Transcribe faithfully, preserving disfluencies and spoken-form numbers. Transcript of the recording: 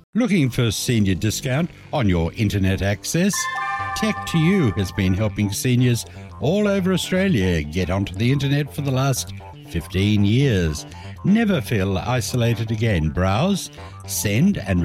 Looking for senior discount on your internet access? Tech to You has been helping seniors all over Australia get onto the internet for the last fifteen years. Never feel isolated again. Browse, send and